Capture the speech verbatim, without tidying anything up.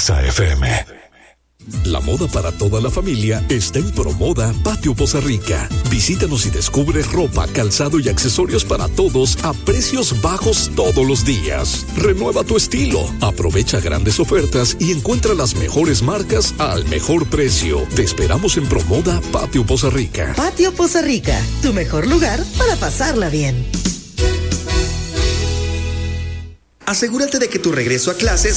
Exa F M. La moda para toda la familia está en Promoda Patio Poza Rica. Visítanos y descubre ropa, calzado y accesorios para todos a precios bajos todos los días. Renueva tu estilo, aprovecha grandes ofertas y encuentra las mejores marcas al mejor precio. Te esperamos en Promoda Patio Poza Rica. Patio Poza Rica, tu mejor lugar para pasarla bien. Asegúrate de que tu regreso a clases